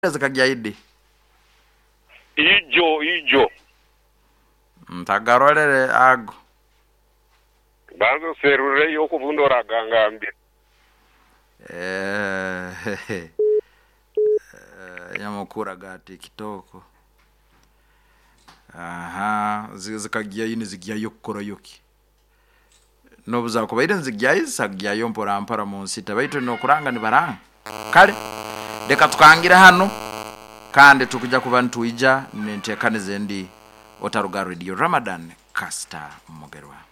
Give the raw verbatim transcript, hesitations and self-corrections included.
zikagya idi ijo ijo ntagarolere ago banzo serure yo kuvundora gangambi eh nyamukura gati kitoko aha zikagya yini zigya yokora yoki nobuza ko bayire nzigya isagya yompora mpara munsi tabaito no kuranga ni baranga kale deka tukangira hano kandi tukujya kubantu ija nintekane zendi otaruga radio Ramadan Kasta Mugerwa.